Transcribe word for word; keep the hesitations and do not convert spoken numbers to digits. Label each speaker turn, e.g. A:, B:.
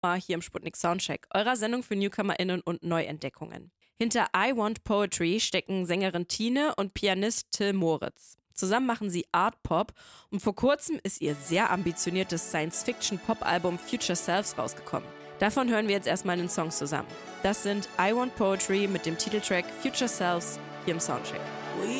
A: hier im Sputnik Soundcheck, eurer Sendung für NewcomerInnen und Neuentdeckungen. Hinter I Want Poetry stecken Sängerin Tine und Pianist Till Moritz. Zusammen machen sie Art Pop und vor kurzem ist ihr sehr ambitioniertes Science-Fiction-Pop-Album Future Selves rausgekommen. Davon hören wir jetzt erstmal einen Song zusammen. Das sind I Want Poetry mit dem Titeltrack Future Selves hier im Soundcheck.